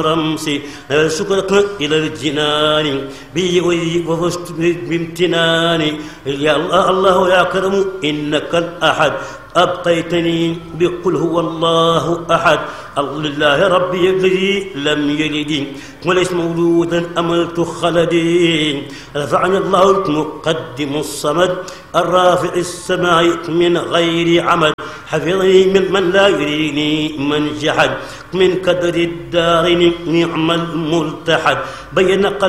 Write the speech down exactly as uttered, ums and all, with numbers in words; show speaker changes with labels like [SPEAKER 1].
[SPEAKER 1] رمسي شكرك إلى الجنان بي وفزت بامتناني يا الله الله يا كرم إنك الأحد أبقيتني بقل هو الله أحد الله ربي الذي لم يلد وليس مولودا أملت خلدي رفعني الله المقدم الصمد الرافع السماء من غير عمد حفظني من من لا يريني من جحد من كدر الدار نعم الملتحد بين